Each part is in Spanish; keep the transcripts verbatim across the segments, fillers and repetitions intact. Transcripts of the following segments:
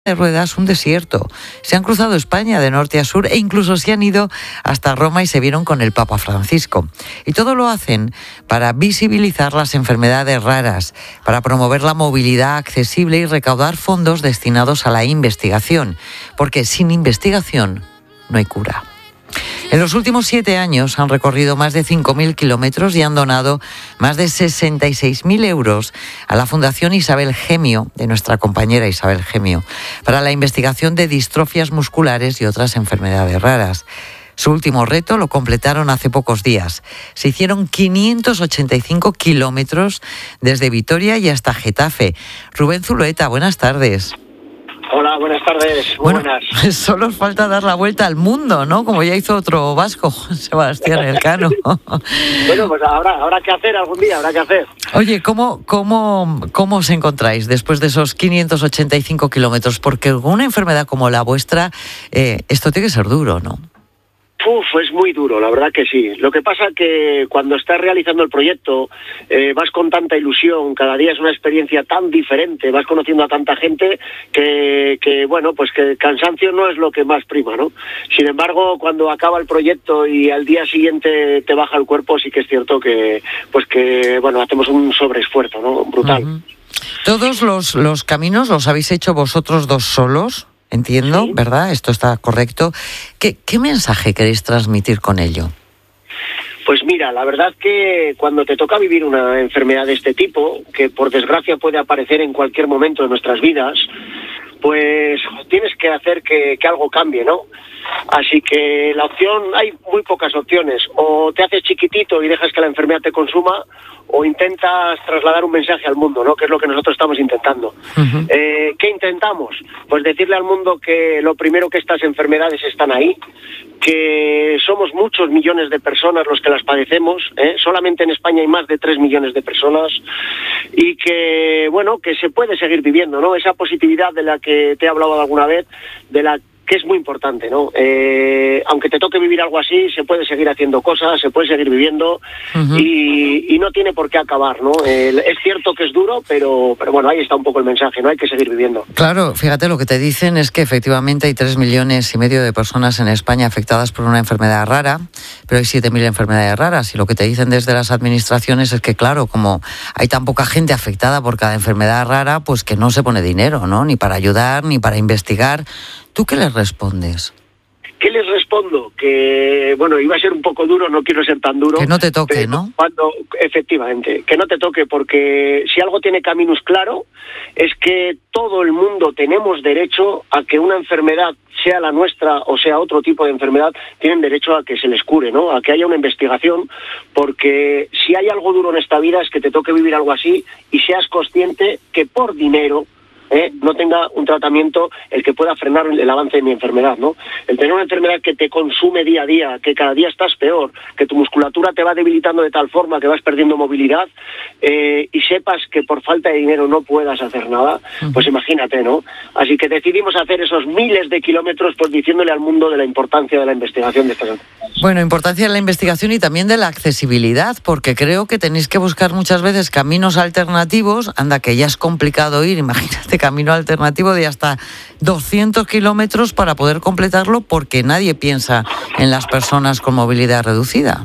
de ruedas un desierto. Se han cruzado España de norte a sur e incluso se han ido hasta Roma y se vieron con el Papa Francisco. Y todo lo hacen para visibilizar las enfermedades raras, para promover la movilidad accesible y recaudar fondos destinados a la investigación, porque sin investigación no hay cura. En los últimos siete años han recorrido más de cinco mil kilómetros y han donado más de sesenta y seis mil euros a la Fundación Isabel Gemio, de nuestra compañera Isabel Gemio, para la investigación de distrofias musculares y otras enfermedades raras. Su último reto lo completaron hace pocos días. Se hicieron quinientos ochenta y cinco kilómetros desde Vitoria y hasta Getafe. Rubén Zulueta, buenas tardes. Hola, buenas tardes. Muy bueno, buenas. Solo os falta dar la vuelta al mundo, ¿no? Como ya hizo otro vasco, Sebastián Elcano. Bueno, pues habrá, habrá que hacer algún día, habrá que hacer. Oye, ¿cómo, cómo, cómo os encontráis después de esos quinientos ochenta y cinco kilómetros? Porque con una enfermedad como la vuestra, eh, esto tiene que ser duro, ¿no? Uf, es muy duro, la verdad que sí. Lo que pasa que cuando estás realizando el proyecto eh, vas con tanta ilusión, cada día es una experiencia tan diferente, vas conociendo a tanta gente que, que bueno, pues que el cansancio no es lo que más prima, ¿no? Sin embargo, cuando acaba el proyecto y al día siguiente te baja el cuerpo, sí que es cierto que, pues que, bueno, hacemos un sobreesfuerzo, ¿no? Brutal. Uh-huh. ¿Todos los, los caminos los habéis hecho vosotros dos solos? Entiendo, sí. ¿Verdad? Esto está correcto. ¿Qué, qué mensaje queréis transmitir con ello? Pues mira, la verdad que cuando te toca vivir una enfermedad de este tipo, que por desgracia puede aparecer en cualquier momento de nuestras vidas, pues tienes que hacer que, que algo cambie, ¿no? Así que la opción, hay muy pocas opciones. O te haces chiquitito y dejas que la enfermedad te consuma, o intentas trasladar un mensaje al mundo, ¿no? Que es lo que nosotros estamos intentando. Uh-huh. Eh, ¿Qué intentamos? Pues decirle al mundo que lo primero, que estas enfermedades están ahí, que somos muchos millones de personas los que las padecemos, ¿eh? Solamente en España hay más de tres millones de personas, y que, bueno, que se puede seguir viviendo, ¿no? Esa positividad de la que te he hablado alguna vez, de la que es muy importante, ¿no? Eh, aunque te toque vivir algo así, se puede seguir haciendo cosas, se puede seguir viviendo, uh-huh. y, y no tiene por qué acabar, ¿no? Eh, es cierto que es duro, pero, pero bueno, ahí está un poco el mensaje, ¿no? Hay que seguir viviendo. Claro, fíjate, lo que te dicen es que efectivamente hay tres millones y medio de personas en España afectadas por una enfermedad rara, pero hay siete mil enfermedades raras, y lo que te dicen desde las administraciones es que, claro, como hay tan poca gente afectada por cada enfermedad rara, pues que no se pone dinero, ¿no? Ni para ayudar, ni para investigar. ¿Tú qué les respondes? ¿Qué les respondo? Que, bueno, iba a ser un poco duro, no quiero ser tan duro. Que no te toque, ¿no? Cuando, efectivamente, que no te toque, porque si algo tiene Caminus claro, es que todo el mundo tenemos derecho a que una enfermedad, sea la nuestra o sea otro tipo de enfermedad, tienen derecho a que se les cure, ¿no? A que haya una investigación, porque si hay algo duro en esta vida es que te toque vivir algo así y seas consciente que por dinero, ¿Eh? no tenga un tratamiento el que pueda frenar el avance de mi enfermedad, ¿no? El tener una enfermedad que te consume día a día, que cada día estás peor, que tu musculatura te va debilitando de tal forma que vas perdiendo movilidad, eh, y sepas que por falta de dinero no puedas hacer nada, pues imagínate, ¿no? Así que decidimos hacer esos miles de kilómetros, pues diciéndole al mundo de la importancia de la investigación de estas enfermedades. Bueno, importancia de la investigación y también de la accesibilidad, porque creo que tenéis que buscar muchas veces caminos alternativos. Anda, que ya es complicado ir, imagínate, camino alternativo de hasta doscientos kilómetros para poder completarlo, porque nadie piensa en las personas con movilidad reducida.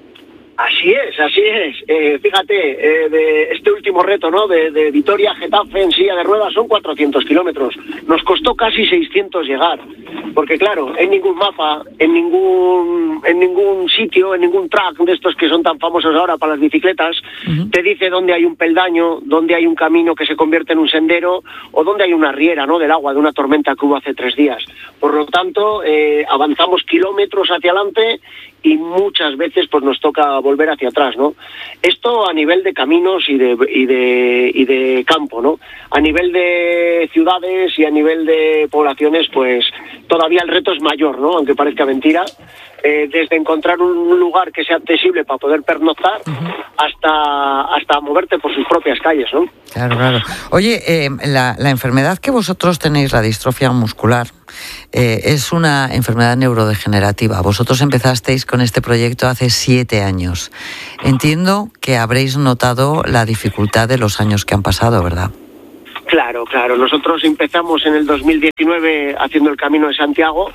Así es, así es. Eh, fíjate, eh, de este último reto, ¿no? De, de Vitoria a Getafe en silla de ruedas son cuatrocientos kilómetros. Nos costó casi seiscientos llegar, porque claro, en ningún mapa, en ningún en ningún sitio, en ningún track de estos que son tan famosos ahora para las bicicletas, uh-huh. te dice dónde hay un peldaño, dónde hay un camino que se convierte en un sendero, o dónde hay una riera, ¿no? Del agua de una tormenta que hubo hace tres días. Por lo tanto, eh, avanzamos kilómetros hacia adelante y muchas veces pues nos toca volver hacia atrás, ¿no? Esto a nivel de caminos y de y de y de campo, ¿no? A nivel de ciudades y a nivel de poblaciones, pues todavía el reto es mayor, ¿no? Aunque parezca mentira. Eh, desde encontrar un lugar que sea accesible para poder pernoctar, uh-huh. hasta hasta moverte por sus propias calles, ¿no? Claro, claro. Oye, eh, la, la enfermedad que vosotros tenéis, la distrofia muscular, eh, es una enfermedad neurodegenerativa. Vosotros empezasteis con este proyecto hace siete años. Entiendo que habréis notado la dificultad de los años que han pasado, ¿verdad? Claro, claro. Nosotros empezamos en el dos mil diecinueve haciendo el Camino de Santiago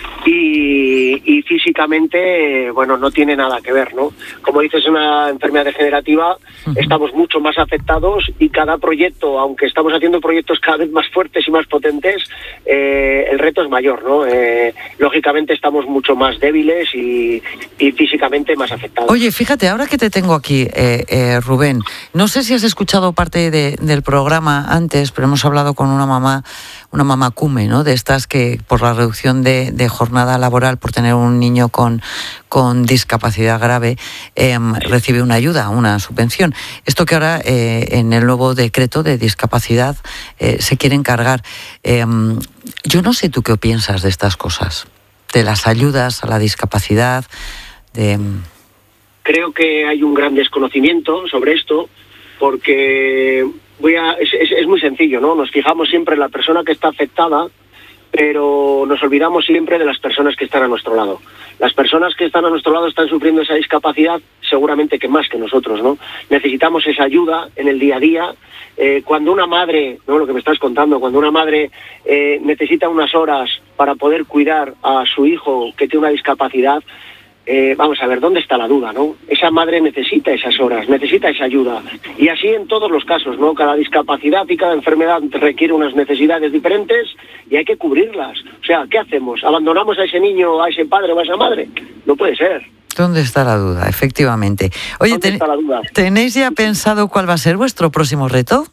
y, y físicamente, bueno, no tiene nada que ver, ¿no? Como dices, es una enfermedad degenerativa, uh-huh. Estamos mucho más afectados y cada proyecto, aunque estamos haciendo proyectos cada vez más fuertes y más potentes, eh, el reto es mayor, ¿no? Eh, lógicamente estamos mucho más débiles y, y físicamente más afectados. Oye, fíjate, ahora que te tengo aquí, eh, eh, Rubén, no sé si has escuchado parte de, del programa antes, pero hemos hablado con una mamá, una mamá cume, ¿no? De estas que por la reducción de, de jornada laboral, por tener un niño con, con discapacidad grave, eh, recibe una ayuda, una subvención. Esto que ahora eh, en el nuevo decreto de discapacidad eh, se quiere encargar. Eh, yo no sé tú qué piensas de estas cosas, de las ayudas a la discapacidad, de... Creo que hay un gran desconocimiento sobre esto, porque voy a, es, es, es muy sencillo, ¿no? Nos fijamos siempre en la persona que está afectada, pero nos olvidamos siempre de las personas que están a nuestro lado. Las personas que están a nuestro lado están sufriendo esa discapacidad seguramente que más que nosotros, ¿no? Necesitamos esa ayuda en el día a día. Eh, cuando una madre, ¿no? Lo que me estás contando, cuando una madre eh, necesita unas horas para poder cuidar a su hijo que tiene una discapacidad, Eh, vamos a ver, ¿dónde está la duda, no? Esa madre necesita esas horas, necesita esa ayuda. Y así en todos los casos, ¿no? Cada discapacidad y cada enfermedad requiere unas necesidades diferentes y hay que cubrirlas. O sea, ¿qué hacemos? ¿Abandonamos a ese niño, a ese padre o a esa madre? No puede ser. ¿Dónde está la duda? Efectivamente. Oye, ¿Dónde está la duda? ¿tenéis ya pensado cuál va a ser vuestro próximo reto?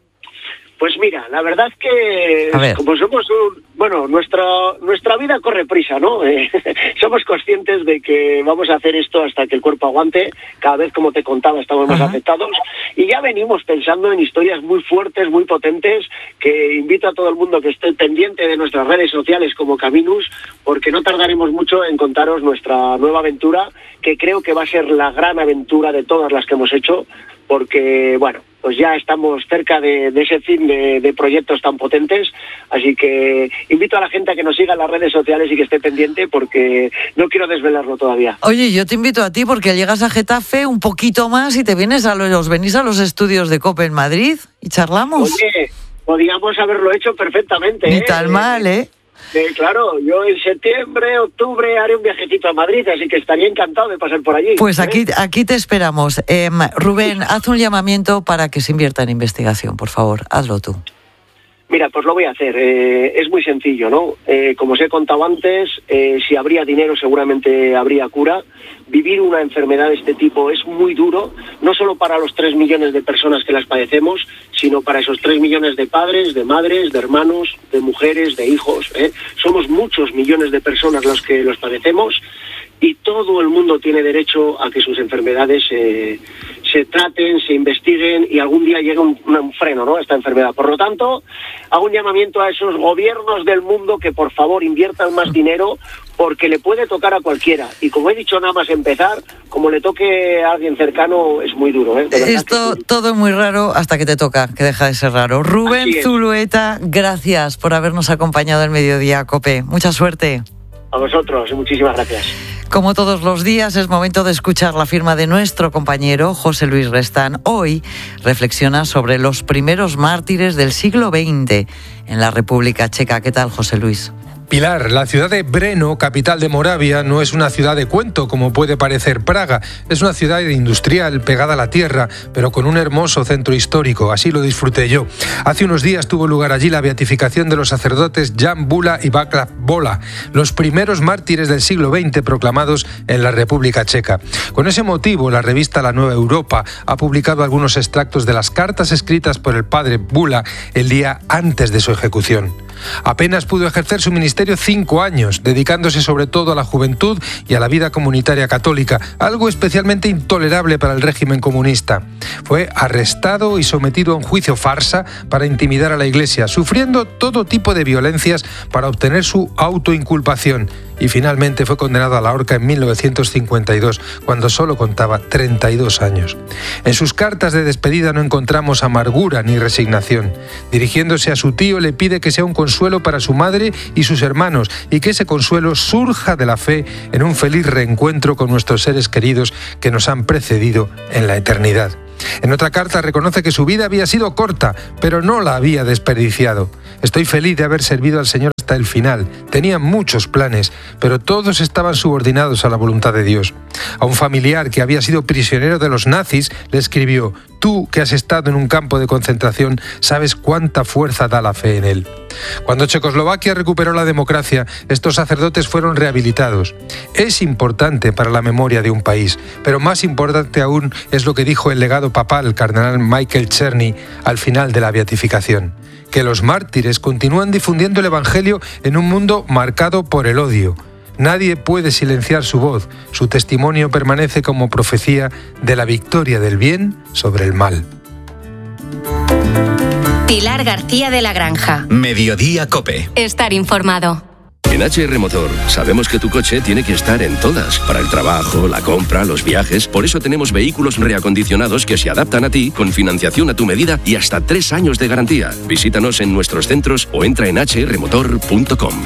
Pues mira, la verdad es que como somos un, bueno, nuestra nuestra vida corre prisa, ¿no? Eh, somos conscientes de que vamos a hacer esto hasta que el cuerpo aguante. Cada vez, como te contaba, estamos más Ajá. afectados y ya venimos pensando en historias muy fuertes, muy potentes, que invito a todo el mundo que esté pendiente de nuestras redes sociales como Caminus, porque no tardaremos mucho en contaros nuestra nueva aventura, que creo que va a ser la gran aventura de todas las que hemos hecho, porque, bueno, pues ya estamos cerca de, de ese fin de, de proyectos tan potentes, así que invito a la gente a que nos siga en las redes sociales y que esté pendiente, porque no quiero desvelarlo todavía. Oye, yo te invito a ti porque llegas a Getafe un poquito más y te vienes a los, venís a los estudios de COPE en Madrid y charlamos. Oye, podríamos haberlo hecho perfectamente. Ni ¿eh? tan mal, ¿eh? Eh, claro, yo en septiembre, octubre haré un viajecito a Madrid, así que estaría encantado de pasar por allí. Pues aquí, ¿eh? aquí te esperamos. Eh, Rubén, haz un llamamiento para que se invierta en investigación, por favor, hazlo tú. Mira, pues lo voy a hacer. Eh, es muy sencillo, ¿no? Eh, como os he contado antes, eh, si habría dinero seguramente habría cura. Vivir una enfermedad de este tipo es muy duro, no solo para los tres millones de personas que las padecemos, sino para esos tres millones de padres, de madres, de hermanos, de mujeres, de hijos. ¿eh? Somos muchos millones de personas los que los padecemos y todo el mundo tiene derecho a que sus enfermedades eh, se traten, se investiguen y algún día llegue un, un freno, ¿no?, a esta enfermedad. Por lo tanto, hago un llamamiento a esos gobiernos del mundo que por favor inviertan más dinero, porque le puede tocar a cualquiera. Y como he dicho nada más empezar, como le toque a alguien cercano, es muy duro. ¿eh? Esto es muy... todo es muy raro hasta que te toca, que deja de ser raro. Rubén Zulueta, gracias por habernos acompañado en Mediodía COPE. Mucha suerte. A vosotros, muchísimas gracias. Como todos los días, es momento de escuchar la firma de nuestro compañero José Luis Restán. Hoy reflexiona sobre los primeros mártires del siglo veinte en la República Checa. ¿Qué tal, José Luis? Pilar, la ciudad de Brno, capital de Moravia, no es una ciudad de cuento como puede parecer Praga. Es una ciudad industrial pegada a la tierra, pero con un hermoso centro histórico. Así lo disfruté yo. Hace unos días tuvo lugar allí la beatificación de los sacerdotes Jan Bula y Václav Bola, los primeros mártires del siglo veinte proclamados en la República Checa. Con ese motivo, la revista La Nueva Europa ha publicado algunos extractos de las cartas escritas por el padre Bula el día antes de su ejecución. Apenas pudo ejercer su ministerio cinco años, dedicándose sobre todo a la juventud y a la vida comunitaria católica, algo especialmente intolerable para el régimen comunista. Fue arrestado y sometido a un juicio farsa para intimidar a la Iglesia, sufriendo todo tipo de violencias para obtener su autoinculpación. Y finalmente fue condenado a la horca en mil novecientos cincuenta y dos, cuando solo contaba treinta y dos años. En sus cartas de despedida no encontramos amargura ni resignación. Dirigiéndose a su tío, le pide que sea un consuelo para su madre y sus hermanos, y que ese consuelo surja de la fe en un feliz reencuentro con nuestros seres queridos que nos han precedido en la eternidad. En otra carta reconoce que su vida había sido corta, pero no la había desperdiciado. Estoy feliz de haber servido al Señor hasta el final. Tenía muchos planes, pero todos estaban subordinados a la voluntad de Dios. A un familiar que había sido prisionero de los nazis le escribió: tú que has estado en un campo de concentración sabes cuánta fuerza da la fe en él. Cuando Checoslovaquia recuperó la democracia, estos sacerdotes fueron rehabilitados. Es importante para la memoria de un país, pero más importante aún es lo que dijo el legado papal, el cardenal Michael Czerny, al final de la beatificación: que los mártires continúan difundiendo el Evangelio en un mundo marcado por el odio. Nadie puede silenciar su voz. Su testimonio permanece como profecía de la victoria del bien sobre el mal. Pilar García de la Granja. Mediodía COPE. Estar informado. En H R Motor sabemos que tu coche tiene que estar en todas, para el trabajo, la compra, los viajes. Por eso tenemos vehículos reacondicionados que se adaptan a ti, con financiación a tu medida y hasta tres años de garantía. Visítanos en nuestros centros o entra en h r motor punto com.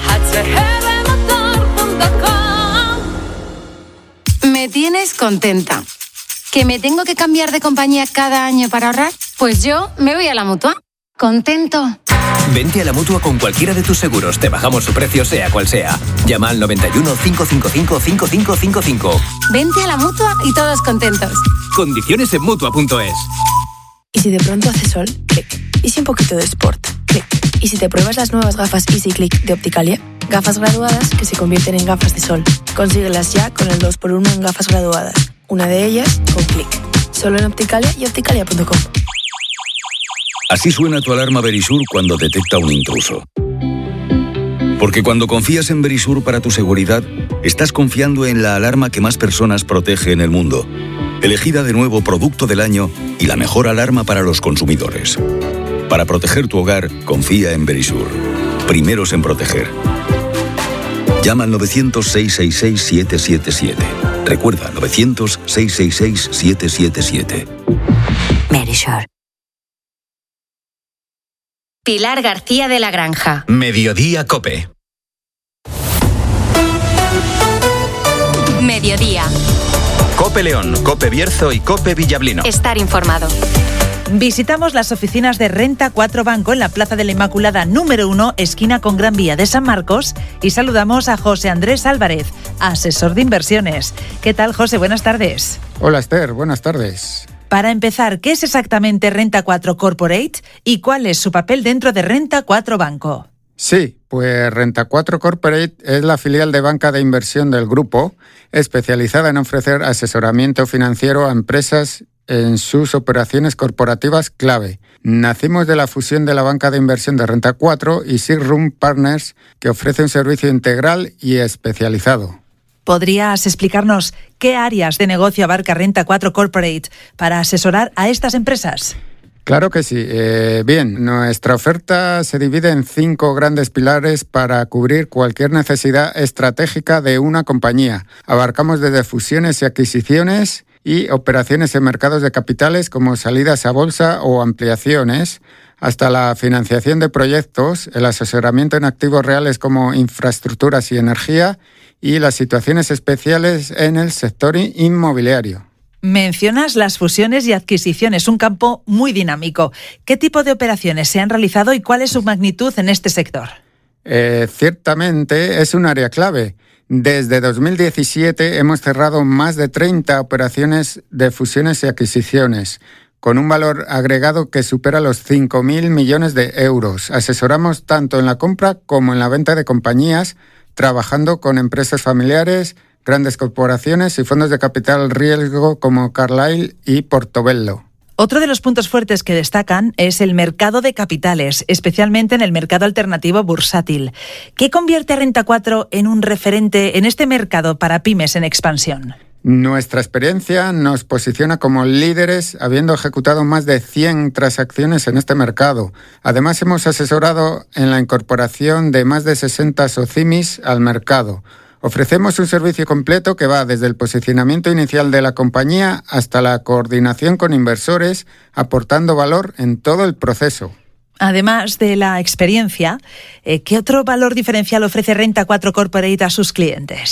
Me tienes contenta. ¿Que me tengo que cambiar de compañía cada año para ahorrar? Pues yo me voy a la Mutua. Contento. Vente a la Mutua con cualquiera de tus seguros. Te bajamos su precio sea cual sea. Llama al noventa y uno, cinco cinco cinco, cinco cinco cinco cinco. Vente a la Mutua y todos contentos. Condiciones en Mutua punto es. ¿Y si de pronto hace sol? Clic. ¿Y si un poquito de sport? Clic. ¿Y si te pruebas las nuevas gafas Easy Click de Opticalia? Gafas graduadas que se convierten en gafas de sol. Consíguelas ya con el dos por uno en gafas graduadas. Una de ellas con Clic. Solo en Opticalia y opticalia punto com. Así suena tu alarma Verisur cuando detecta un intruso. Porque cuando confías en Verisur para tu seguridad, estás confiando en la alarma que más personas protege en el mundo. Elegida de nuevo Producto del Año y la mejor alarma para los consumidores. Para proteger tu hogar, confía en Verisur. Primeros en proteger. Llama al novecientos, seiscientos sesenta y seis, siete siete siete. Recuerda, novecientos, seiscientos sesenta y seis, siete siete siete. Verisur. Pilar García de la Granja. Mediodía COPE. Mediodía. COPE León, COPE Bierzo y COPE Villablino. Estar informado. Visitamos las oficinas de Renta cuatro Banco en la Plaza de la Inmaculada número uno, esquina con Gran Vía de San Marcos, y saludamos a José Andrés Álvarez, asesor de inversiones. ¿Qué tal, José? Buenas tardes. Hola, Esther. Buenas tardes. Para empezar, ¿qué es exactamente Renta cuatro Corporate y cuál es su papel dentro de Renta cuatro Banco? Sí, pues Renta cuatro Corporate es la filial de banca de inversión del grupo, especializada en ofrecer asesoramiento financiero a empresas en sus operaciones corporativas clave. Nacimos de la fusión de la banca de inversión de Renta cuatro y Searoom Partners, que ofrece un servicio integral y especializado. ¿Podrías explicarnos qué áreas de negocio abarca Renta cuatro Corporate para asesorar a estas empresas? Claro que sí. Eh, bien, nuestra oferta se divide en cinco grandes pilares para cubrir cualquier necesidad estratégica de una compañía. Abarcamos desde fusiones y adquisiciones y operaciones en mercados de capitales como salidas a bolsa o ampliaciones, hasta la financiación de proyectos, el asesoramiento en activos reales como infraestructuras y energía y las situaciones especiales en el sector inmobiliario. Mencionas las fusiones y adquisiciones, un campo muy dinámico. ¿Qué tipo de operaciones se han realizado y cuál es su magnitud en este sector? Eh, ciertamente es un área clave. Desde dos mil diecisiete hemos cerrado más de treinta operaciones de fusiones y adquisiciones, con un valor agregado que supera los cinco mil millones de euros. Asesoramos tanto en la compra como en la venta de compañías, trabajando con empresas familiares, grandes corporaciones y fondos de capital riesgo como Carlyle y Portobello. Otro de los puntos fuertes que destacan es el mercado de capitales, especialmente en el mercado alternativo bursátil. ¿Qué convierte a Renta cuatro en un referente en este mercado para pymes en expansión? Nuestra experiencia nos posiciona como líderes, habiendo ejecutado más de cien transacciones en este mercado. Además, hemos asesorado en la incorporación de más de sesenta SOCIMIs al mercado. Ofrecemos un servicio completo que va desde el posicionamiento inicial de la compañía hasta la coordinación con inversores, aportando valor en todo el proceso. Además de la experiencia, ¿qué otro valor diferencial ofrece Renta cuatro Corporate a sus clientes?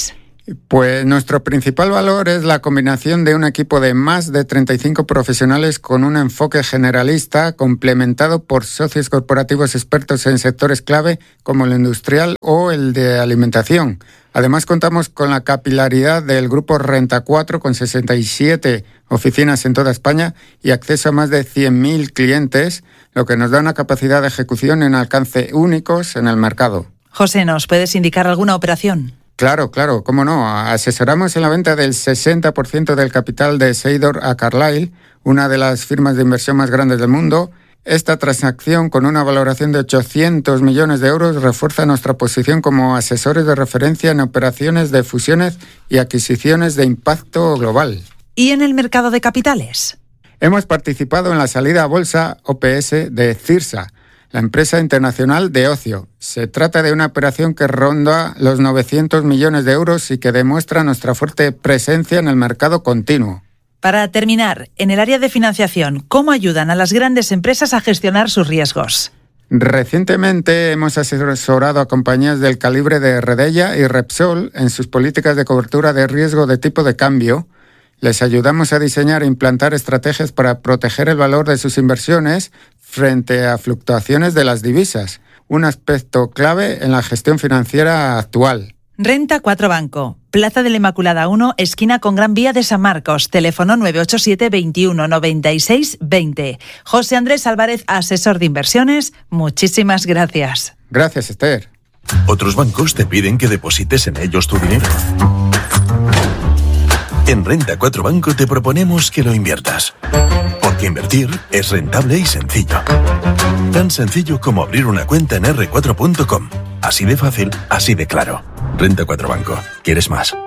Pues nuestro principal valor es la combinación de un equipo de más de treinta y cinco profesionales con un enfoque generalista complementado por socios corporativos expertos en sectores clave como el industrial o el de alimentación. Además contamos con la capilaridad del grupo Renta cuatro con sesenta y siete oficinas en toda España y acceso a más de cien mil clientes, lo que nos da una capacidad de ejecución en alcance únicos en el mercado. José, ¿nos puedes indicar alguna operación? Claro, claro, cómo no. Asesoramos en la venta del sesenta por ciento del capital de Seidor a Carlyle, una de las firmas de inversión más grandes del mundo. Esta transacción, con una valoración de ochocientos millones de euros, refuerza nuestra posición como asesores de referencia en operaciones de fusiones y adquisiciones de impacto global. ¿Y en el mercado de capitales? Hemos participado en la salida a bolsa O P S de Cirsa, la empresa internacional de ocio. Se trata de una operación que ronda los novecientos millones de euros y que demuestra nuestra fuerte presencia en el mercado continuo. Para terminar, en el área de financiación, ¿cómo ayudan a las grandes empresas a gestionar sus riesgos? Recientemente hemos asesorado a compañías del calibre de Redella y Repsol en sus políticas de cobertura de riesgo de tipo de cambio. Les ayudamos a diseñar e implantar estrategias para proteger el valor de sus inversiones frente a fluctuaciones de las divisas, un aspecto clave en la gestión financiera actual. Renta cuatro Banco, Plaza de la Inmaculada uno, esquina con Gran Vía de San Marcos, teléfono nueve ocho siete, veintiuno, noventa y seis, veinte. José Andrés Álvarez, asesor de inversiones, muchísimas gracias. Gracias, Esther. Otros bancos te piden que deposites en ellos tu dinero. En Renta cuatro Banco te proponemos que lo inviertas. Porque invertir es rentable y sencillo. Tan sencillo como abrir una cuenta en erre cuatro punto com. Así de fácil, así de claro. Renta cuatro Banco. ¿Quieres más?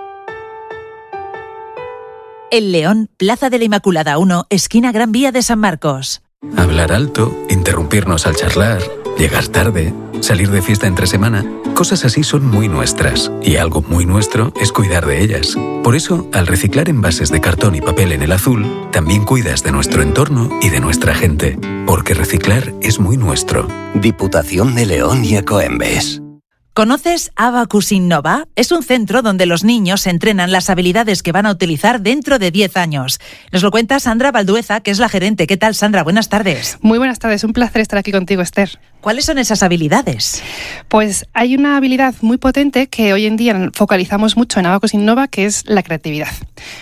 El León, Plaza de la Inmaculada uno, esquina Gran Vía de San Marcos. Hablar alto, interrumpirnos al charlar, llegar tarde, salir de fiesta entre semana, cosas así son muy nuestras. Y algo muy nuestro es cuidar de ellas. Por eso, al reciclar envases de cartón y papel en el azul, también cuidas de nuestro entorno y de nuestra gente. Porque reciclar es muy nuestro. Diputación de León y Ecoembes. ¿Conoces Abacus Innova? Es un centro donde los niños entrenan las habilidades que van a utilizar dentro de diez años. Nos lo cuenta Sandra Baldueza, que es la gerente. ¿Qué tal, Sandra? Buenas tardes. Muy buenas tardes, un placer estar aquí contigo, Esther. ¿Cuáles son esas habilidades? Pues hay una habilidad muy potente que hoy en día focalizamos mucho en Abacus Innova, que es la creatividad.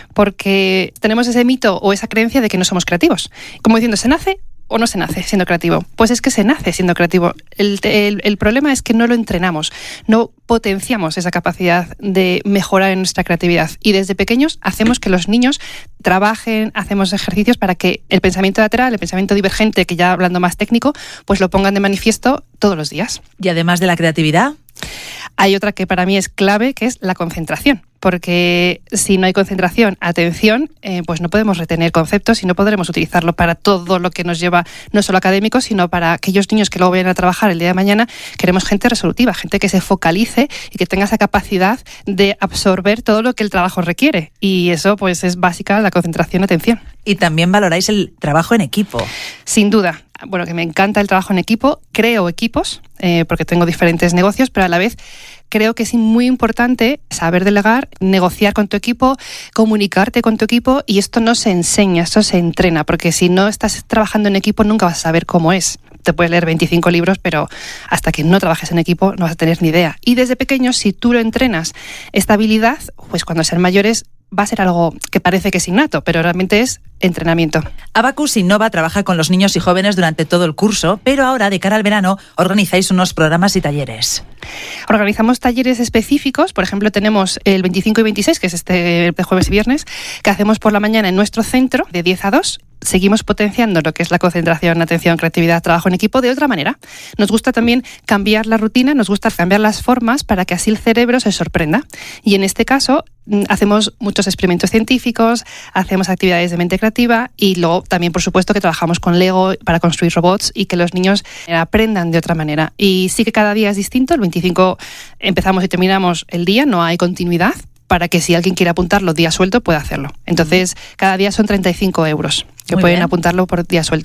Porque tenemos ese mito o esa creencia de que no somos creativos. Como diciendo, ¿se nace o no se nace siendo creativo? Pues es que se nace siendo creativo. El, el, el problema es que no lo entrenamos, no potenciamos esa capacidad de mejorar en nuestra creatividad. Y desde pequeños hacemos que los niños trabajen, hacemos ejercicios para que el pensamiento lateral, el pensamiento divergente, que ya hablando más técnico, pues lo pongan de manifiesto todos los días. Y además de la creatividad, hay otra que para mí es clave, que es la concentración. Porque si no hay concentración, atención, eh, pues no podemos retener conceptos y no podremos utilizarlo para todo lo que nos lleva, no solo académico, sino para aquellos niños que luego vayan a trabajar el día de mañana. Queremos gente resolutiva, gente que se focalice y que tenga esa capacidad de absorber todo lo que el trabajo requiere. Y eso pues es básica, la concentración, atención. Y también valoráis el trabajo en equipo. Sin duda. Bueno, que me encanta el trabajo en equipo, creo equipos, eh, porque tengo diferentes negocios, pero a la vez creo que es muy importante saber delegar, negociar con tu equipo, comunicarte con tu equipo, y esto no se enseña, esto se entrena, porque si no estás trabajando en equipo nunca vas a saber cómo es. Te puedes leer veinticinco libros, pero hasta que no trabajes en equipo no vas a tener ni idea. Y desde pequeños, si tú lo entrenas, esta habilidad, pues cuando sean mayores va a ser algo que parece que es innato, pero realmente es entrenamiento. Abacus Innova trabaja con los niños y jóvenes durante todo el curso, pero ahora, de cara al verano, organizáis unos programas y talleres. Organizamos talleres específicos, por ejemplo, tenemos el veinticinco y veintiséis, que es este jueves y viernes, que hacemos por la mañana en nuestro centro, de diez a dos. Seguimos potenciando lo que es la concentración, atención, creatividad, trabajo en equipo de otra manera. Nos gusta también cambiar la rutina, nos gusta cambiar las formas para que así el cerebro se sorprenda. Y en este caso hacemos muchos experimentos científicos, hacemos actividades de mente creativa y luego también, por supuesto, que trabajamos con Lego para construir robots y que los niños aprendan de otra manera. Y sí que cada día es distinto. El veinticinco empezamos y terminamos el día, no hay continuidad, para que si alguien quiere apuntarlo día suelto pueda hacerlo. Entonces, cada día son treinta y cinco euros que Muy pueden bien. apuntarlo por días sueltos.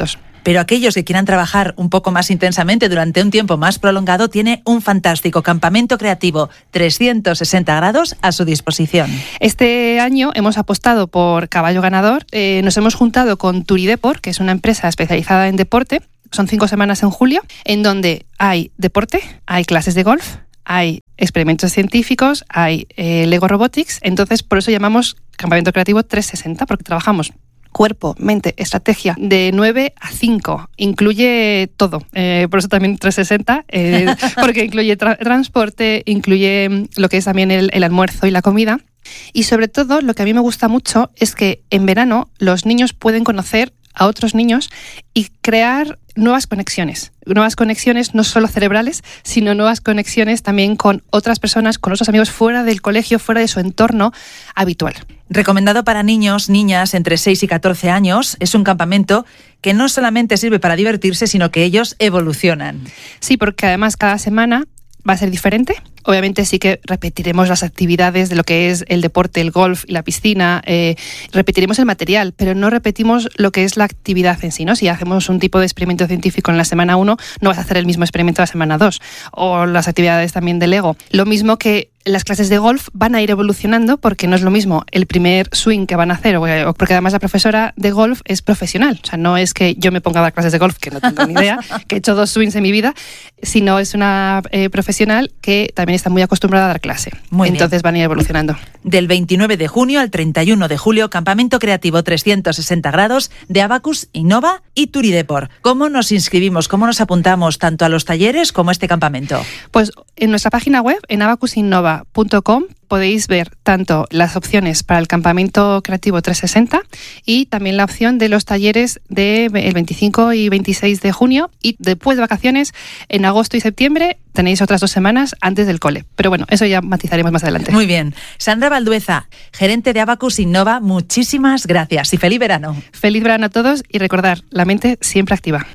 pero aquellos que quieran trabajar un poco más intensamente durante un tiempo más prolongado, tiene un fantástico campamento creativo trescientos sesenta grados a su disposición. Este año hemos apostado por caballo ganador. Eh, nos hemos juntado con Turideport, que es una empresa especializada en deporte. Son cinco semanas en julio, en donde hay deporte, hay clases de golf, hay experimentos científicos, hay eh, Lego Robotics. Entonces, por eso llamamos Campamento Creativo trescientos sesenta, porque trabajamos cuerpo, mente, estrategia, de nueve a cinco. Incluye todo. Eh, por eso también trescientos sesenta, eh, porque incluye tra- transporte, incluye lo que es también el, el almuerzo y la comida. Y sobre todo, lo que a mí me gusta mucho es que en verano los niños pueden conocer a otros niños y crear nuevas conexiones. Nuevas conexiones no solo cerebrales, sino nuevas conexiones también con otras personas, con otros amigos fuera del colegio, fuera de su entorno habitual. Recomendado para niños, niñas entre seis y catorce años, es un campamento que no solamente sirve para divertirse, sino que ellos evolucionan. Sí, porque además cada semana va a ser diferente. Obviamente sí que repetiremos las actividades de lo que es el deporte, el golf y la piscina, eh, repetiremos el material, pero no repetimos lo que es la actividad en sí, ¿no? Si hacemos un tipo de experimento científico en la semana uno, no vas a hacer el mismo experimento en la semana dos, o las actividades también de Lego. Lo mismo que las clases de golf van a ir evolucionando, porque no es lo mismo el primer swing que van a hacer, o porque además la profesora de golf es profesional. O sea, no es que yo me ponga a dar clases de golf, que no tengo ni idea, que he hecho dos swings en mi vida, sino es una eh, profesional que también está muy acostumbrada a dar clase. Muy Entonces bien. van a ir evolucionando. Del veintinueve de junio al treinta y uno de julio, Campamento Creativo trescientos sesenta grados de Abacus, Innova y Turideport. ¿Cómo nos inscribimos? ¿Cómo nos apuntamos tanto a los talleres como a este campamento? Pues en nuestra página web, en abacus innova punto com, podéis ver tanto las opciones para el Campamento Creativo trescientos sesenta y también la opción de los talleres del veinticinco y veintiséis de junio, y después de vacaciones, en agosto y septiembre, tenéis otras dos semanas antes del cole. Pero bueno, eso ya matizaremos más adelante. Muy bien. Sandra Valdueza, gerente de Abacus Innova, muchísimas gracias y feliz verano. Feliz verano a todos y recordar, la mente siempre activa.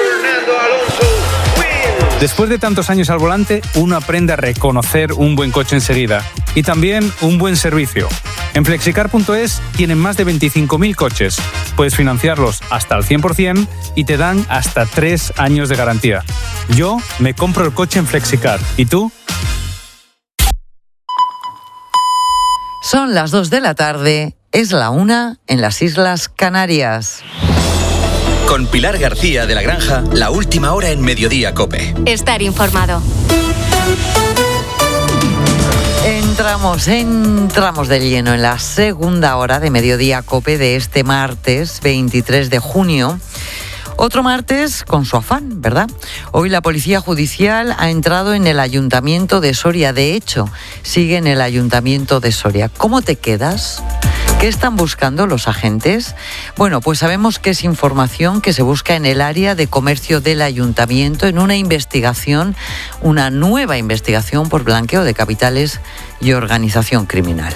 Después de tantos años al volante, uno aprende a reconocer un buen coche enseguida y también un buen servicio. En flexicar punto es tienen más de veinticinco mil coches. Puedes financiarlos hasta al cien por ciento y te dan hasta tres años de garantía. Yo me compro el coche en Flexicar. ¿Y tú? Son las dos de la tarde, es la una en las Islas Canarias. Con Pilar García de la Granja, la última hora en Mediodía COPE. Estar informado. Entramos, entramos de lleno en la segunda hora de Mediodía COPE de este martes veintitrés de junio. Otro martes con su afán, ¿verdad? Hoy la Policía Judicial ha entrado en el Ayuntamiento de Soria. De hecho, sigue en el Ayuntamiento de Soria. ¿Cómo te quedas? ¿Qué están buscando los agentes? Bueno, pues sabemos que es información que se busca en el área de comercio del ayuntamiento en una investigación, una nueva investigación por blanqueo de capitales y organización criminal.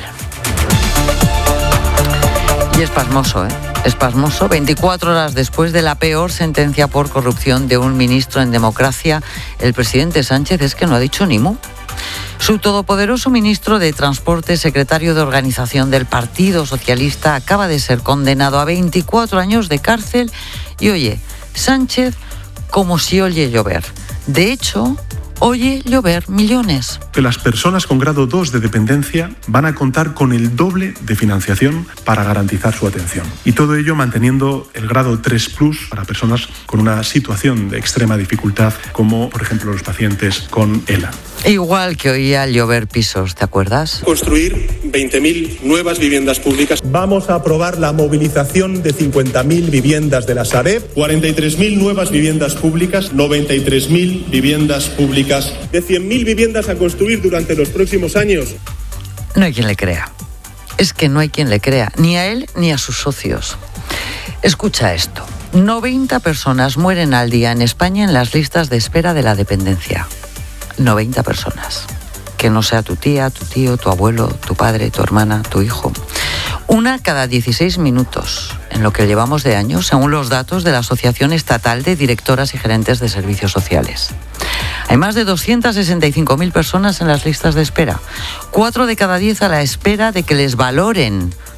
Y es pasmoso, ¿eh? Es pasmoso. veinticuatro horas después de la peor sentencia por corrupción de un ministro en democracia, el presidente Sánchez es que no ha dicho ni mu. Su todopoderoso ministro de Transporte, secretario de Organización del Partido Socialista, acaba de ser condenado a veinticuatro años de cárcel y oye, Sánchez como si oye llover. De hecho, oye llover millones. Que las personas con grado dos de dependencia van a contar con el doble de financiación para garantizar su atención. Y todo ello manteniendo el grado tres plus para personas con una situación de extrema dificultad, como por ejemplo los pacientes con ELA. Igual que oía llover pisos, ¿te acuerdas? Construir veinte mil nuevas viviendas públicas. Vamos a aprobar la movilización de cincuenta mil viviendas de la Sareb. cuarenta y tres mil nuevas viviendas públicas, noventa y tres mil viviendas públicas. De cien mil viviendas a construir durante los próximos años. No hay quien le crea. Es que no hay quien le crea, ni a él ni a sus socios. Escucha esto. noventa personas mueren al día en España en las listas de espera de la dependencia. noventa personas. Que no sea tu tía, tu tío, tu abuelo, tu padre, tu hermana, tu hijo. Una cada dieciséis minutos, en lo que llevamos de año, según los datos de la Asociación Estatal de Directoras y Gerentes de Servicios Sociales. Hay más de doscientas sesenta y cinco mil personas en las listas de espera. Cuatro de cada diez a la espera de que les valoren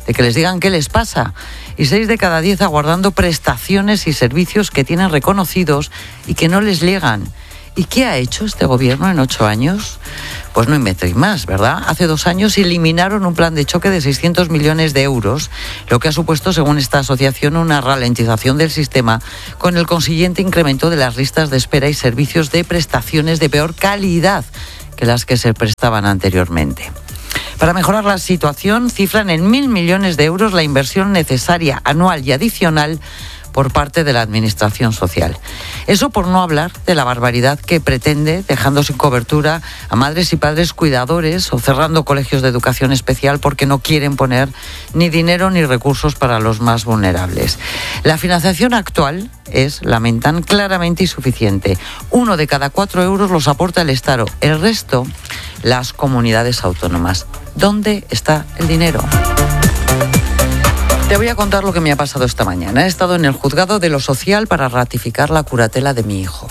de que les digan qué les pasa. Y seis de cada diez aguardando prestaciones y servicios que tienen reconocidos y que no les llegan. ¿Y qué ha hecho este gobierno en ocho años? Pues no inventéis más, ¿verdad? Hace dos años eliminaron un plan de choque de seiscientos millones de euros, lo que ha supuesto, según esta asociación, una ralentización del sistema, con el consiguiente incremento de las listas de espera y servicios de prestaciones de peor calidad que las que se prestaban anteriormente. Para mejorar la situación, cifran en mil millones de euros la inversión necesaria anual y adicional por parte de la Administración Social. Eso por no hablar de la barbaridad que pretende, dejando sin cobertura a madres y padres cuidadores o cerrando colegios de educación especial porque no quieren poner ni dinero ni recursos para los más vulnerables. La financiación actual es, lamentan, claramente insuficiente. Uno de cada cuatro euros los aporta el Estado, el resto las comunidades autónomas. ¿Dónde está el dinero? Te voy a contar lo que me ha pasado esta mañana. He estado en el juzgado de lo social para ratificar la curatela de mi hijo.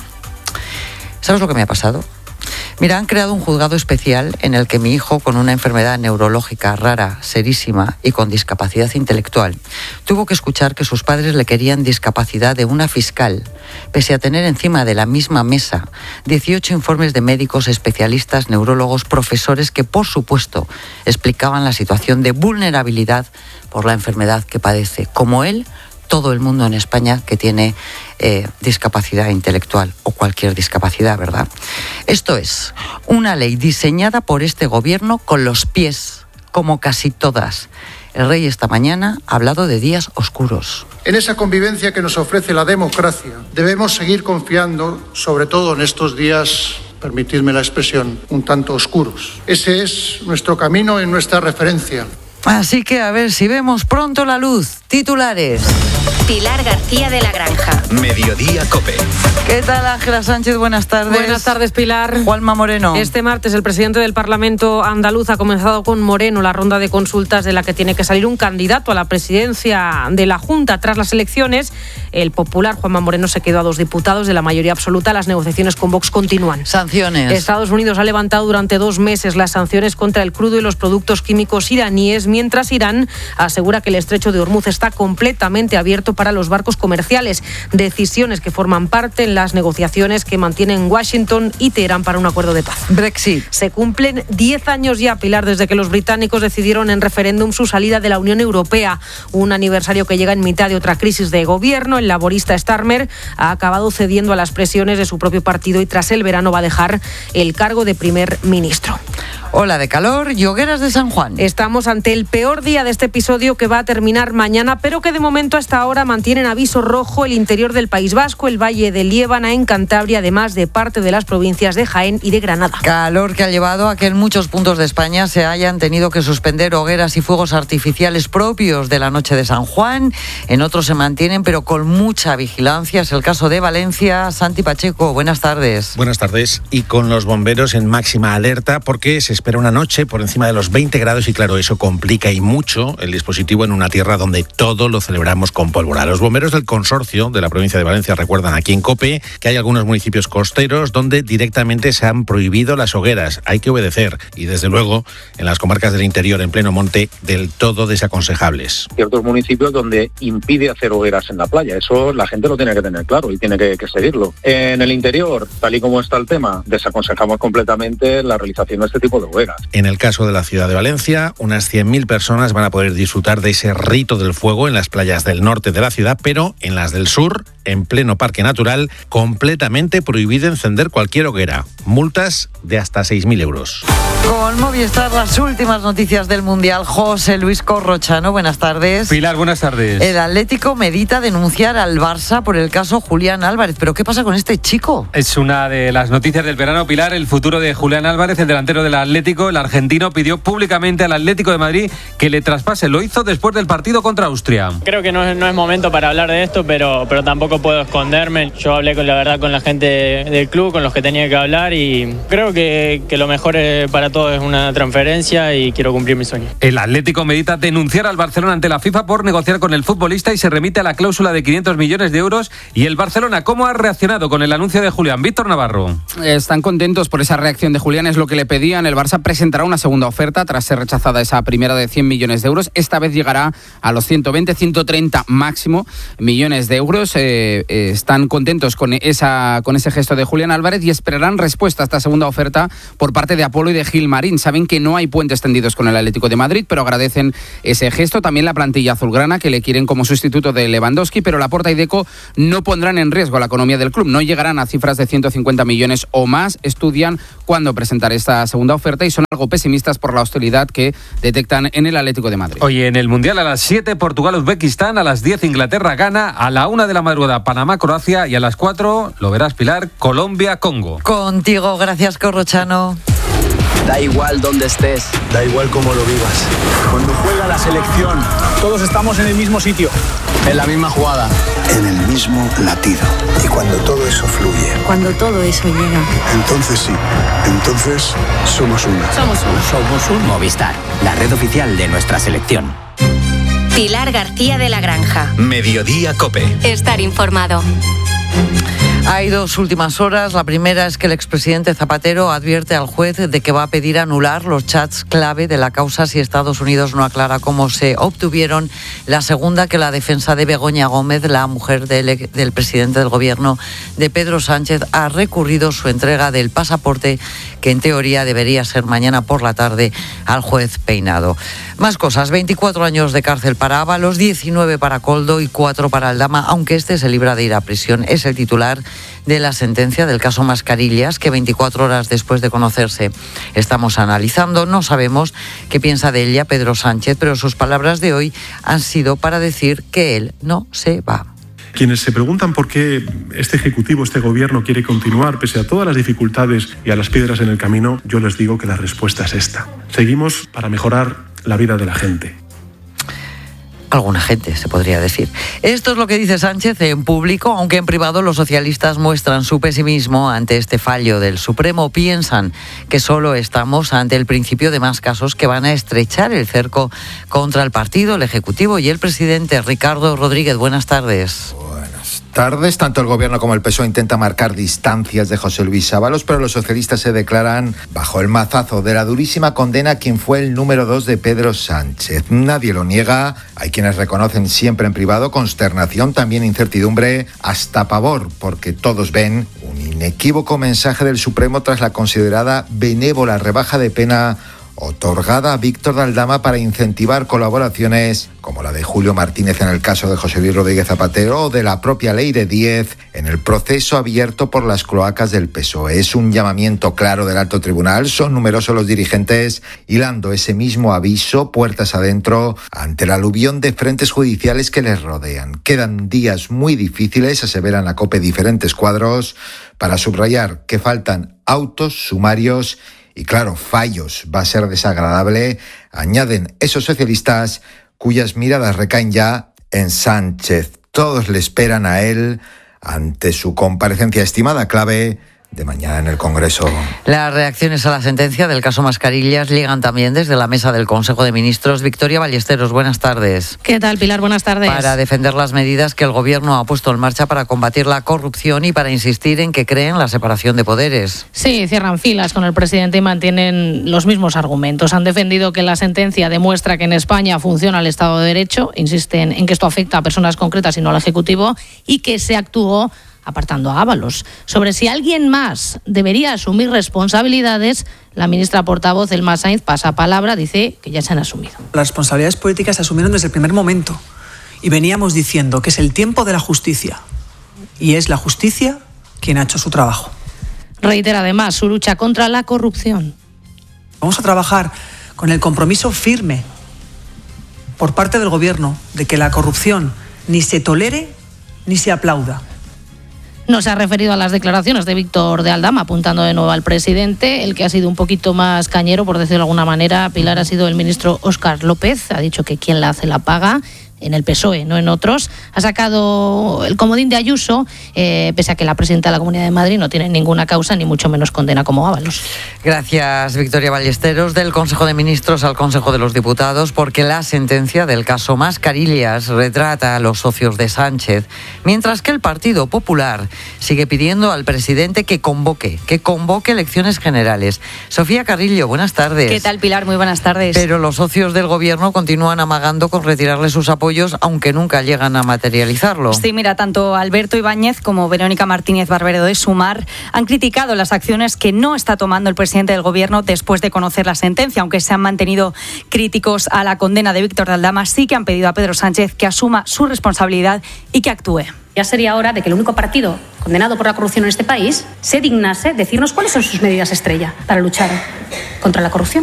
¿Sabes lo que me ha pasado? Mira, han creado un juzgado especial en el que mi hijo, con una enfermedad neurológica rara, serísima y con discapacidad intelectual, tuvo que escuchar que sus padres le querían discapacidad de una fiscal, pese a tener encima de la misma mesa dieciocho informes de médicos, especialistas, neurólogos, profesores que, por supuesto, explicaban la situación de vulnerabilidad por la enfermedad que padece, como él, todo el mundo en España que tiene eh, discapacidad intelectual o cualquier discapacidad, ¿verdad? Esto es una ley diseñada por este gobierno con los pies, como casi todas. El rey esta mañana ha hablado de días oscuros. En esa convivencia que nos ofrece la democracia, debemos seguir confiando, sobre todo en estos días, permitidme la expresión, un tanto oscuros. Ese es nuestro camino y nuestra referencia. Así que a ver si vemos pronto la luz. Titulares. Pilar García de la Granja. Mediodía COPE. ¿Qué tal, Ángela Sánchez? Buenas tardes. Buenas tardes, Pilar. Juanma Moreno. Este martes el presidente del Parlamento andaluz ha comenzado con Moreno la ronda de consultas de la que tiene que salir un candidato a la presidencia de la Junta. Tras las elecciones, el popular Juanma Moreno se quedó a dos diputados de la mayoría absoluta. Las negociaciones con Vox continúan. Sanciones. Estados Unidos ha levantado durante dos meses las sanciones contra el crudo y los productos químicos iraníes, mientras Irán asegura que el estrecho de Hormuz está completamente abierto para los barcos comerciales. Decisiones que forman parte en las negociaciones que mantienen Washington y Teherán para un acuerdo de paz. Brexit. Se cumplen diez años ya, Pilar, desde que los británicos decidieron en referéndum su salida de la Unión Europea. Un aniversario que llega en mitad de otra crisis de gobierno. El laborista Starmer ha acabado cediendo a las presiones de su propio partido y tras el verano va a dejar el cargo de primer ministro. Ola de calor y hogueras de San Juan. Estamos ante el peor día de este episodio que va a terminar mañana, pero que de momento hasta ahora mantienen aviso rojo el interior del País Vasco, el Valle de Liébana en Cantabria, además de parte de las provincias de Jaén y de Granada. Calor que ha llevado a que en muchos puntos de España se hayan tenido que suspender hogueras y fuegos artificiales propios de la noche de San Juan. En otros se mantienen, pero con mucha vigilancia. Es el caso de Valencia. Santi Pacheco, buenas tardes. Buenas tardes. Y con los bomberos en máxima alerta porque se espera una noche por encima de los veinte grados y claro, eso complica y mucho el dispositivo en una tierra donde todo lo celebramos con pólvora. Los bomberos del consorcio de la provincia de Valencia recuerdan aquí en COPE que hay algunos municipios costeros donde directamente se han prohibido las hogueras. Hay que obedecer y desde luego en las comarcas del interior en pleno monte del todo desaconsejables. Ciertos municipios donde impide hacer hogueras en la playa. Eso la gente lo tiene que tener claro y tiene que, que seguirlo. En el interior, tal y como está el tema, desaconsejamos completamente la realización de este tipo de hogueras. En el caso de la ciudad de Valencia, unas cien mil personas van a poder disfrutar de ese rito del fuego en las playas del norte de la ciudad, pero en las del sur, en pleno parque natural, completamente prohibido encender cualquier hoguera. Multas de hasta seis mil euros. Con Movistar, las últimas noticias del Mundial. José Luis Corrochano, buenas tardes. Pilar, buenas tardes. El Atlético medita denunciar al Barça por el caso Julián Álvarez. ¿Pero qué pasa con este chico? Es una de las noticias del verano, Pilar. El futuro de Julián Álvarez, el delantero del Atlético, el argentino, pidió públicamente al Atlético de Madrid que le traspase. Lo hizo después del partido contra Austria. Creo que no es, no es momento para hablar de esto, pero, pero tampoco puedo esconderme. Yo hablé con la verdad con la gente del club, con los que tenía que hablar y creo que, que lo mejor es para todos todo es una transferencia y quiero cumplir mi sueño. El Atlético medita denunciar al Barcelona ante la FIFA por negociar con el futbolista y se remite a la cláusula de quinientos millones de euros. ¿Y el Barcelona cómo ha reaccionado con el anuncio de Julián? Víctor Navarro. Están contentos por esa reacción de Julián, es lo que le pedían. El Barça presentará una segunda oferta tras ser rechazada esa primera de cien millones de euros. Esta vez llegará a los ciento veinte, ciento treinta máximo millones de euros. Eh, eh, están contentos con, esa, con ese gesto de Julián Álvarez y esperarán respuesta a esta segunda oferta por parte de Apolo y de Gilmarín. Saben que no hay puentes tendidos con el Atlético de Madrid, pero agradecen ese gesto. También la plantilla azulgrana, que le quieren como sustituto de Lewandowski, pero Laporta y Deco no pondrán en riesgo la economía del club. No llegarán a cifras de ciento cincuenta millones o más. Estudian cuándo presentar esta segunda oferta y son algo pesimistas por la hostilidad que detectan en el Atlético de Madrid. Hoy en el Mundial a las siete Portugal-Uzbekistán, a las diez Inglaterra-Ghana, a la una de la madrugada Panamá-Croacia y a las cuatro, lo verás Pilar, Colombia-Congo. Contigo, gracias Corrochano. Da igual dónde estés, da igual cómo lo vivas. Cuando juega la selección, todos estamos en el mismo sitio, en la misma jugada, en el mismo latido. Y cuando todo eso fluye, cuando todo eso llega, entonces sí, entonces somos una. Somos uno. Somos un Movistar, la red oficial de nuestra selección. Pilar García de la Granja. Mediodía Cope. Estar informado. Hay dos últimas horas. La primera es que el expresidente Zapatero advierte al juez de que va a pedir anular los chats clave de la causa si Estados Unidos no aclara cómo se obtuvieron. La segunda, que la defensa de Begoña Gómez, la mujer del, del presidente del gobierno de Pedro Sánchez, ha recurrido su entrega del pasaporte, que en teoría debería ser mañana por la tarde, al juez Peinado. Más cosas. veinticuatro años de cárcel para Ábalos, diecinueve para Koldo y cuatro para Aldama, aunque este se libra de ir a prisión. Es el titular de la sentencia del caso Mascarillas, que veinticuatro horas después de conocerse estamos analizando. No sabemos qué piensa de ella Pedro Sánchez, pero sus palabras de hoy han sido para decir que él no se va. Quienes se preguntan por qué este Ejecutivo, este Gobierno quiere continuar pese a todas las dificultades y a las piedras en el camino, yo les digo que la respuesta es esta. Seguimos para mejorar la vida de la gente. Alguna gente, se podría decir. Esto es lo que dice Sánchez en público, aunque en privado los socialistas muestran su pesimismo ante este fallo del Supremo. Piensan que solo estamos ante el principio de más casos que van a estrechar el cerco contra el partido, el Ejecutivo y el presidente. Ricardo Rodríguez, buenas tardes. Tardes, tanto el Gobierno como el P S O E intentan marcar distancias de José Luis Ábalos, pero los socialistas se declaran bajo el mazazo de la durísima condena a quien fue el número dos de Pedro Sánchez. Nadie lo niega, hay quienes reconocen siempre en privado consternación, también incertidumbre, hasta pavor, porque todos ven un inequívoco mensaje del Supremo tras la considerada benévola rebaja de pena otorgada a Víctor de Aldama para incentivar colaboraciones como la de Julio Martínez en el caso de José Luis Rodríguez Zapatero o de la propia ley de diez en el proceso abierto por las cloacas del P S O E. Es un llamamiento claro del alto tribunal. Son numerosos los dirigentes hilando ese mismo aviso puertas adentro ante el aluvión de frentes judiciales que les rodean. Quedan días muy difíciles, aseveran la COPE diferentes cuadros, para subrayar que faltan autos, sumarios y claro, fallos. Va a ser desagradable, añaden esos socialistas cuyas miradas recaen ya en Sánchez. Todos le esperan a él ante su comparecencia estimada clave de mañana en el Congreso. Las reacciones a la sentencia del caso Mascarillas llegan también desde la mesa del Consejo de Ministros. Victoria Ballesteros, buenas tardes. ¿Qué tal, Pilar? Buenas tardes. Para defender las medidas que el Gobierno ha puesto en marcha para combatir la corrupción y para insistir en que creen la separación de poderes. Sí, cierran filas con el presidente y mantienen los mismos argumentos. Han defendido que la sentencia demuestra que en España funciona el Estado de Derecho, insisten en que esto afecta a personas concretas y no al Ejecutivo, y que se actuó apartando a Ábalos. Sobre si alguien más debería asumir responsabilidades, la ministra portavoz, Elma Sainz, pasa palabra, dice que ya se han asumido. Las responsabilidades políticas se asumieron desde el primer momento y veníamos diciendo que es el tiempo de la justicia y es la justicia quien ha hecho su trabajo. Reitera además su lucha contra la corrupción. Vamos a trabajar con el compromiso firme por parte del Gobierno de que la corrupción ni se tolere ni se aplauda. No se ha referido a las declaraciones de Víctor de Aldama, apuntando de nuevo al presidente. El que ha sido un poquito más cañero, por decirlo de alguna manera, Pilar, ha sido el ministro Óscar López. Ha dicho que quien la hace la paga. en el P S O E, no en otros, ha sacado el comodín de Ayuso, eh, pese a que la presidenta de la Comunidad de Madrid no tiene ninguna causa, ni mucho menos condena como Ábalos. Gracias, Victoria Ballesteros. Del Consejo de Ministros al Consejo de los Diputados, porque la sentencia del caso Mascarillas retrata a los socios de Sánchez, mientras que el Partido Popular sigue pidiendo al presidente que convoque, que convoque elecciones generales. Sofía Carrillo, buenas tardes. ¿Qué tal, Pilar? Muy buenas tardes. Pero los socios del Gobierno continúan amagando con retirarle sus apoyos, aunque nunca llegan a materializarlo. Sí, mira, tanto Alberto Ibáñez como Verónica Martínez Barbero de Sumar han criticado las acciones que no está tomando el presidente del Gobierno después de conocer la sentencia. Aunque se han mantenido críticos a la condena de Víctor de Aldama, sí que han pedido a Pedro Sánchez que asuma su responsabilidad y que actúe. Ya sería hora de que el único partido condenado por la corrupción en este país se dignase decirnos cuáles son sus medidas estrella para luchar contra la corrupción.